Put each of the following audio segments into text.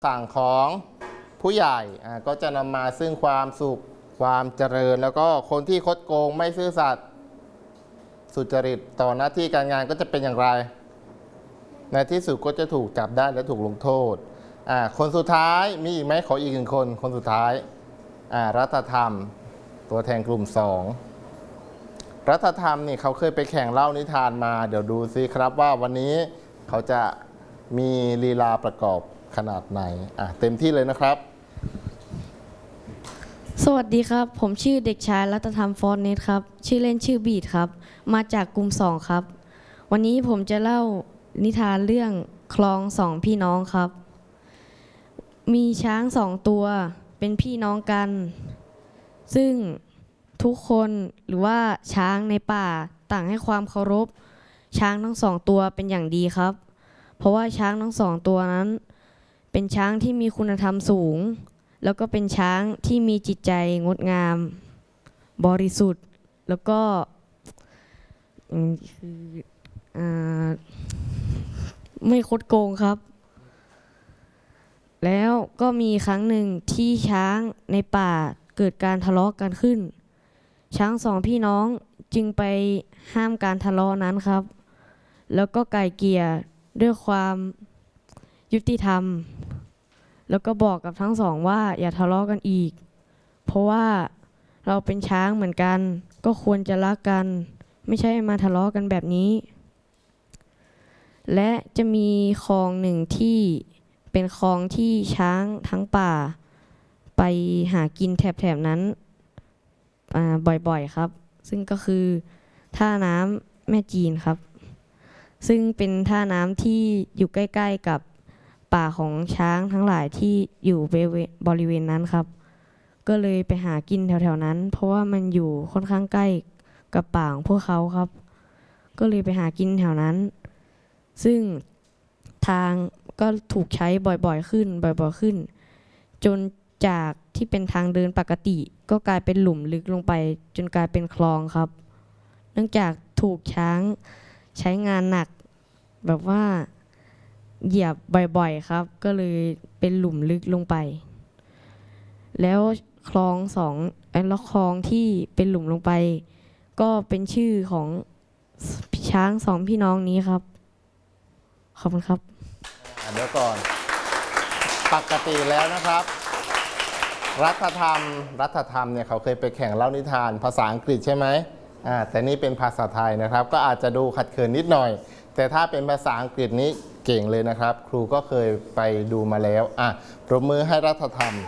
สั่งของผู้ใหญ่ก็จะนำมาซึ่งความสุขความเจริญแล้วก็คนที่คดโกงไม่ซื่อสัตย์สุจริตต่อหน้าที่การงานก็จะเป็นอย่างไรในที่สุดก็จะถูกจับได้และถูกลงโทษคนสุดท้ายมีอีกไหมขออีกหนึ่งคนสุดท้ายรัฐธรรมตัวแทนกลุ่ม2รัฐธรรมนี่เขาเคยไปแข่งเล่านิทานมาเดี๋ยวดูซิครับว่าวันนี้เขาจะมีลีลาประกอบขนาดไหนเต็มที่เลยนะครับสวัสดีครับผมชื่อเด็กชายรัตธรรมฟอนเนตครับชื่อเล่นชื่อบีดครับมาจากกลุ่ม2ครับวันนี้ผมจะเล่านิทานเรื่องคลอง2พี่น้องครับมีช้าง2ตัวเป็นพี่น้องกันซึ่งทุกคนหรือว่าช้างในป่าต่างให้ความเคารพช้างทั้ง2ตัวเป็นอย่างดีครับเพราะว่าช้างทั้ง2ตัวนั้นเป็นช้างที่มีคุณธรรมสูงแล้วก็เป็นช้างที่มีจิตใจงดงามบริสุทธิ์แล้วก็ไม่คดโกงครับแล้วก็มีครั้งหนึ่งที่ช้างในป่าเกิดการทะเลาะกันขึ้นช้าง2พี่น้องจึงไปห้ามการทะเลาะนั้นครับแล้วก็ไกล่เกลี่ยด้วยความยุติธรรมแล้วก็บอกกับทั้งสองว่าอย่าทะเลาะกันอีกเพราะว่าเราเป็นช้างเหมือนกันก็ควรจะรักกันไม่ใช่มาทะเลาะกันแบบนี้และจะมีคลองหนึ่งที่เป็นคลองที่ช้างทั้งป่าไปหากินแถบๆนั้นบ่อยๆครับซึ่งก็คือท่าน้ำแม่จีนครับซึ่งเป็นท่าน้ำที่อยู่ใกล้ๆกับป่าของช้างทั้งหลายที่อยู่บริเวณนั้นครับก็เลยไปหากินแถวๆนั้นเพราะว่ามันอยู่ค่อนข้างใกล้กับป่าของพวกเขาครับก็เลยไปหากินแถวนั้นซึ่งทางก็ถูกใช้บ่อยๆขึ้นจนจากที่เป็นทางเดินปกติก็กลายเป็นหลุมลึกลงไปจนกลายเป็นคลองครับเนื่องจากถูกช้างใช้งานหนักแบบว่าเหยียบบ่อยๆครับก็เลยเป็นหลุมลึกลงไปแล้วคลองแล้วคลองที่เป็นหลุมลงไปก็เป็นชื่อของช้าง2พี่น้องนี้ครับขอบคุณครับเดี๋ยวก่อนปกติแล้วนะครับรัฐธรรมเนี่ยเขาเคยไปแข่งเล่านิทานภาษาอังกฤษใช่ไหมแต่นี่เป็นภาษาไทยนะครับก็อาจจะดูขัดเขินนิดหน่อยแต่ถ้าเป็นภาษาอังกฤษนี้เก่งเลยนะครับครูก็เคยไปดูมาแล้วปรบมือให้รัฐธรรม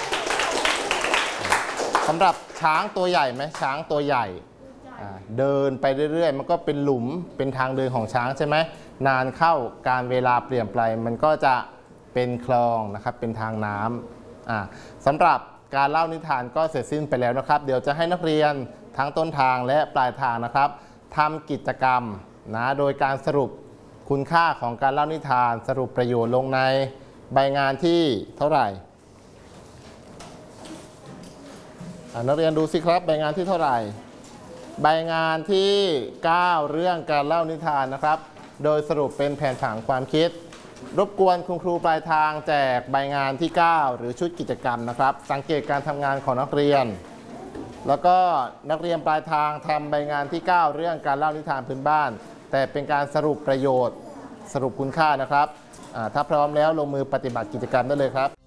สำหรับช้างตัวใหญ่ไหมช้างตัวใหญ่เดินไปเรื่อยๆมันก็เป็นหลุมเป็นทางเดินของช้างใช่ไหมนานเข้าการเวลาเปลี่ยนไปมันก็จะเป็นคลองนะครับเป็นทางน้ำสำหรับการเล่านิทานก็เสร็จสิ้นไปแล้วนะครับเดี๋ยวจะให้นักเรียนทั้งต้นทางและปลายทางนะครับทำกิจกรรมโดยการสรุปคุณค่าของการเล่านิทานสรุปประโยชน์ลงในใบงานที่เท่าไหร่นักเรียนดูสิครับใบงานที่เท่าไหร่ใบงานที่9เรื่องการเล่านิทานนะครับโดยสรุปเป็นแผนผังความคิดรบกวนคุณครูปลายทางแจกใบงานที่9หรือชุดกิจกรรมนะครับสังเกตการทำงานของนักเรียนแล้วก็นักเรียนปลายทางทำใบงานที่9เรื่องการเล่านิทานพื้นบ้านแต่เป็นการสรุปประโยชน์สรุปคุณค่านะครับถ้าพร้อมแล้วลงมือปฏิบัติกิจกรรมได้เลยครับ